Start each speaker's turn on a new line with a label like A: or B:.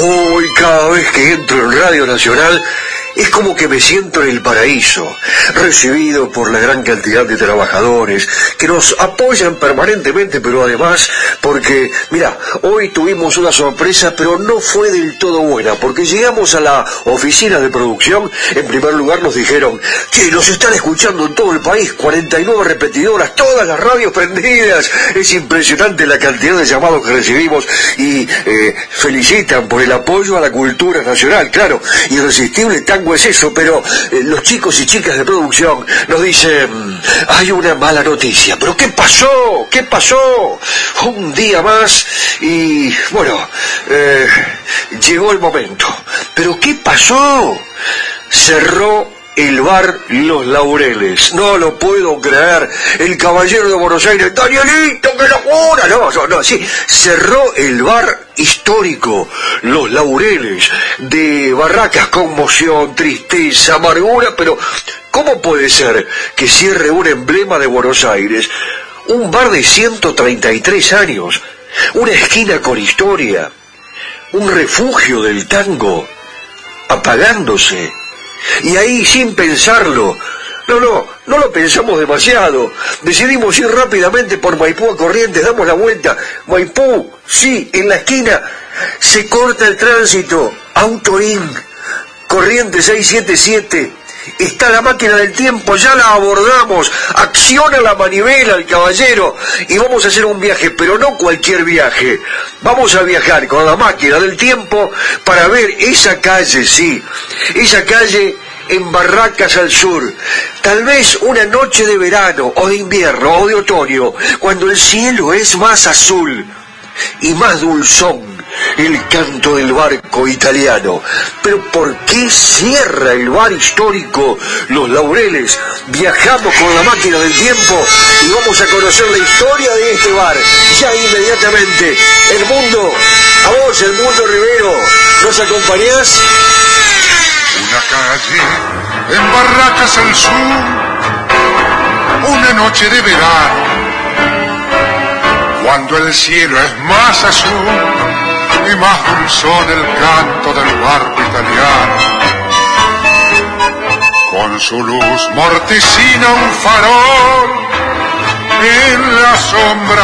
A: Hoy cada vez que entro en Radio Nacional es como que me siento en el paraíso, recibido por la gran cantidad de trabajadores que nos apoyan permanentemente, pero además porque, mira, hoy tuvimos una sorpresa, pero no fue del todo buena, porque llegamos a la oficina de producción. En primer lugar nos dijeron que nos están escuchando en todo el país, 49 repetidoras, todas las radios prendidas. Es impresionante la cantidad de llamados que recibimos y felicitan por el apoyo a la cultura nacional. Claro, irresistible tango es eso, pero los chicos y chicas de producción nos dicen, hay una mala noticia. ¿Pero qué pasó? ¿Qué pasó? Un día más y, bueno, llegó el momento. ¿Pero qué pasó? Cerró el bar Los Laureles. No lo puedo creer. El caballero de Buenos Aires, Danielito, qué locura. No, sí. Cerró el bar histórico Los Laureles, de Barracas, conmoción, tristeza, amargura, pero ¿cómo puede ser que cierre un emblema de Buenos Aires? Un bar de 133 años, una esquina con historia, un refugio del tango, apagándose. Y ahí, sin pensarlo, no lo pensamos demasiado, decidimos ir rápidamente por Maipú a Corrientes, damos la vuelta, Maipú, sí, en la esquina, se corta el tránsito, Autoín, Corrientes 677, está la máquina del tiempo, ya la abordamos, acciona la manivela el caballero y vamos a hacer un viaje, pero no cualquier viaje, vamos a viajar con la máquina del tiempo para ver esa calle, sí, esa calle en Barracas al sur, tal vez una noche de verano o de invierno o de otoño, cuando el cielo es más azul y más dulzón, el canto del barco italiano. Pero ¿por qué cierra el bar histórico Los Laureles? Viajamos con la máquina del tiempo y vamos a conocer la historia de este bar. Ya inmediatamente, El Mundo, a vos, El Mundo Rivero, ¿nos acompañás?
B: Una calle en Barracas al sur, una noche de verano, cuando el cielo es más azul y más dulzón el canto del barco italiano. Con su luz morticina un farol en la sombra